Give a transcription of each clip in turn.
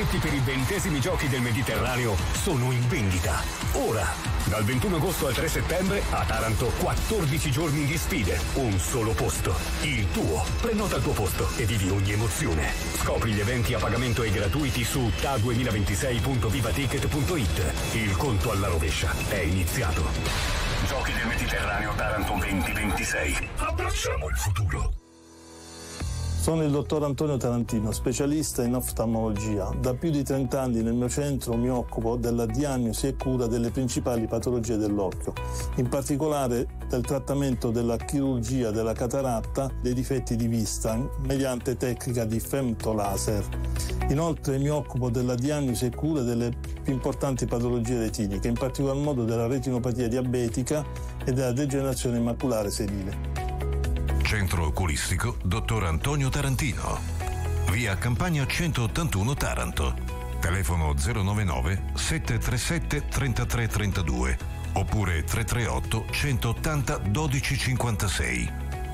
biglietti per i 20 giochi del Mediterraneo sono in vendita. Ora, dal 21 agosto al 3 settembre, a Taranto 14 giorni di sfide, un solo posto, il tuo. Prenota il tuo posto e vivi ogni emozione. Scopri gli eventi a pagamento e gratuiti su ta2026.vivaticket.it. Il conto alla rovescia è iniziato. Giochi del Mediterraneo Taranto 2026. Abbracciamo il futuro. Sono il dottor Antonio Tarantino, specialista in oftalmologia. Da più di 30 anni nel mio centro mi occupo della diagnosi e cura delle principali patologie dell'occhio, in particolare del trattamento della chirurgia della cataratta, dei difetti di vista, mediante tecnica di femtolaser. Inoltre mi occupo della diagnosi e cura delle più importanti patologie retiniche, in particolar modo della retinopatia diabetica e della degenerazione maculare senile. Centro Oculistico Dottor Antonio Tarantino. Via Campagna 181 Taranto. Telefono 099 737 3332 oppure 338 180 1256.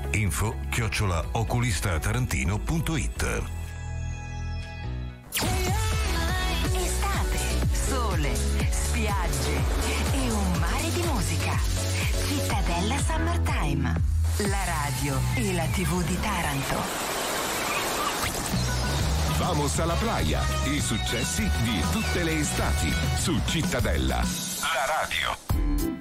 info@oculistatarantino.it. Estate, sole, spiagge e un mare di musica. Cittadella Summertime. La radio e la TV di Taranto. Vamos alla playa, i successi di tutte le estati su Cittadella, la radio.